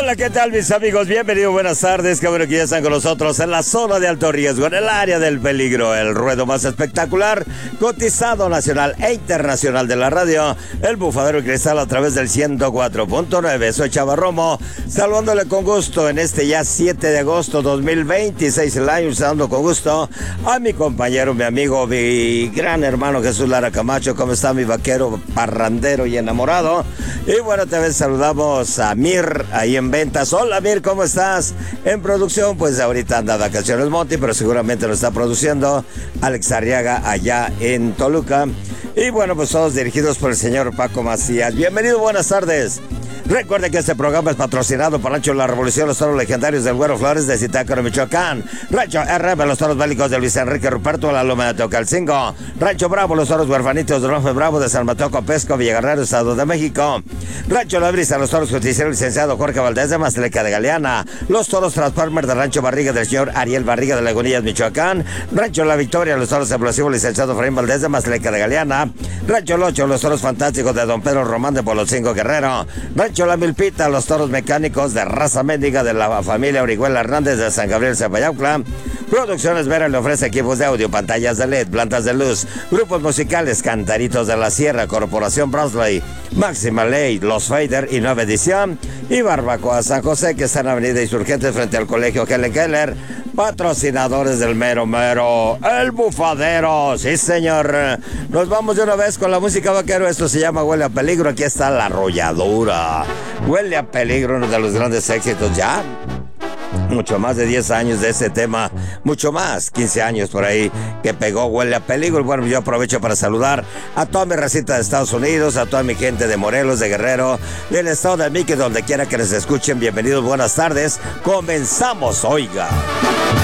Hola, ¿qué tal mis amigos? Bienvenidos, buenas tardes, qué bueno que ya están con nosotros en la zona de alto riesgo, en el área del peligro, el ruedo más espectacular, cotizado nacional e internacional de la radio, el Bufadero Cristal a través del 104.9. Soy Chava Romo, saludándole con gusto en este ya 7 de agosto 2026, el año, saludando con gusto a mi compañero, mi amigo, mi gran hermano Jesús Lara Camacho. ¿Cómo está mi vaquero parrandero y enamorado? Y bueno, también saludamos a Mir, ahí en ventas. Hola Mir, ¿cómo estás? En producción, pues ahorita anda de vacaciones Monty, pero seguramente lo está produciendo Alex Arriaga allá en Toluca. Y bueno, pues todos dirigidos por el señor Paco Macías. Bienvenido, buenas tardes. Recuerde que este programa es patrocinado por Rancho La Revolución, los toros legendarios del Güero Flores de Zitácuaro, Michoacán. Rancho RM, los toros bélicos de Luis Enrique Ruperto, la Loma de Teocalcingo. Rancho Bravo, los toros huerfanitos de Rafa Bravo de San Mateo Copesco, Villaguerrero, Estado de México. Rancho La Brisa, los toros justicieros licenciado Jorge Valdés de Maztleca de Galeana. Los toros Transformer de Rancho Barriga del señor Ariel Barriga de Lagunillas, Michoacán. Rancho La Victoria, los toros explosivos licenciado Efraín Valdés de Maztleca de Galeana. Rancho Locho, los toros fantásticos de Don Pedro Román de Polotzingo Guerrero. Rancho La Milpita, los toros mecánicos de raza mendiga de la familia Orihuela Hernández de San Gabriel Zapayaucla. Producciones Vera le ofrece equipos de audio, pantallas de LED, plantas de luz, grupos musicales, Cantaritos de la Sierra, Corporación Brosley, Máxima Ley, Los Fader y Nueva Edición, y Barbacoa San José, que está en Avenida Insurgentes frente al Colegio Helen Keller. Patrocinadores del mero mero, el Bufadero, sí señor. Nos vamos de una vez con la música, vaquero. Esto se llama Huele a Peligro. Aquí está La Arrolladora. Huele a Peligro, uno de los grandes éxitos ya. Mucho más de 10 años de ese tema, mucho más, 15 años por ahí que pegó Huele a Peligro. Bueno, yo aprovecho para saludar a toda mi racita de Estados Unidos, a toda mi gente de Morelos, de Guerrero, del estado de Michoacán, donde quiera que les escuchen. Bienvenidos, buenas tardes. Comenzamos, oiga.